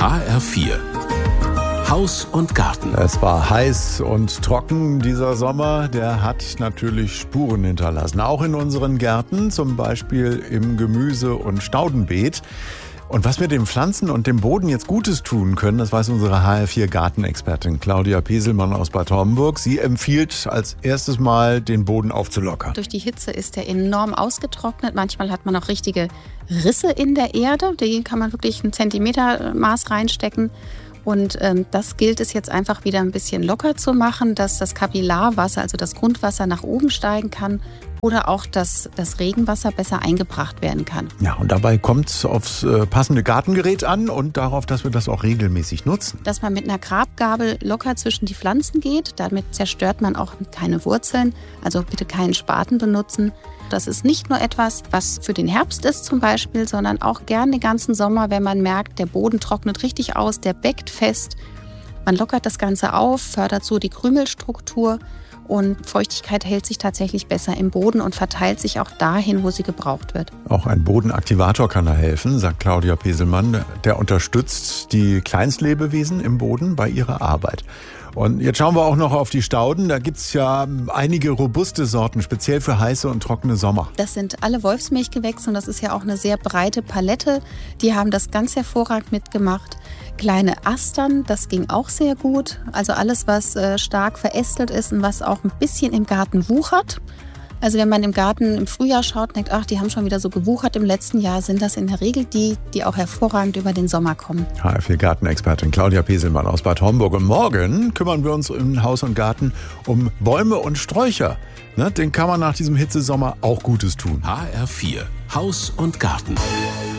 HR4 Haus und Garten. Es war heiß und trocken dieser Sommer. Der hat natürlich Spuren hinterlassen. Auch in unseren Gärten, zum Beispiel im Gemüse- und Staudenbeet. Und was wir den Pflanzen und dem Boden jetzt Gutes tun können, das weiß unsere HR4-Gartenexpertin Claudia Peselmann aus Bad Homburg. Sie empfiehlt als erstes Mal, den Boden aufzulockern. Durch die Hitze ist er enorm ausgetrocknet. Manchmal hat man auch richtige Risse in der Erde. Die kann man wirklich ein Zentimetermaß reinstecken. Und das gilt es jetzt einfach wieder ein bisschen locker zu machen, dass das Kapillarwasser, also das Grundwasser, nach oben steigen kann oder auch, dass das Regenwasser besser eingebracht werden kann. Ja, und dabei kommt es aufs passende Gartengerät an und darauf, dass wir das auch regelmäßig nutzen. Dass man mit einer Grabgabel locker zwischen die Pflanzen geht, damit zerstört man auch keine Wurzeln, also bitte keinen Spaten benutzen. Das ist nicht nur etwas, was für den Herbst ist zum Beispiel, sondern auch gern den ganzen Sommer, wenn man merkt, der Boden trocknet richtig aus, der beckt fest. Man lockert das Ganze auf, fördert so die Krümelstruktur und Feuchtigkeit hält sich tatsächlich besser im Boden und verteilt sich auch dahin, wo sie gebraucht wird. Auch ein Bodenaktivator kann da helfen, sagt Claudia Peselmann. Der unterstützt die Kleinstlebewesen im Boden bei ihrer Arbeit. Und jetzt schauen wir auch noch auf die Stauden. Da gibt's ja einige robuste Sorten, speziell für heiße und trockene Sommer. Das sind alle Wolfsmilchgewächse und das ist ja auch eine sehr breite Palette. Die haben das ganz hervorragend mitgemacht. Kleine Astern, das ging auch sehr gut. Also alles, was stark verästelt ist und was auch ein bisschen im Garten wuchert. Also wenn man im Garten im Frühjahr schaut und denkt, ach, die haben schon wieder so gewuchert im letzten Jahr, sind das in der Regel die auch hervorragend über den Sommer kommen. HR4-Gartenexpertin Claudia Peselmann aus Bad Homburg. Und morgen kümmern wir uns in Haus und Garten um Bäume und Sträucher. Den kann man nach diesem Hitzesommer auch Gutes tun. HR4 Haus und Garten.